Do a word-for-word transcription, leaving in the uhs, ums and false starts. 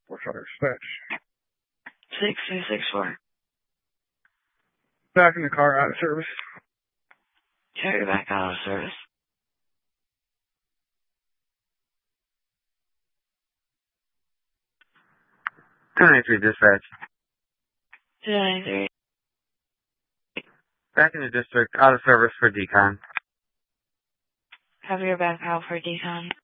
What's our dispatch? six two six four. Back in the car, out of service. Yeah, you're back out of service. two ninety-three dispatch. two ninety-three. Back in the district, out of service for decon. Have your back out for decon.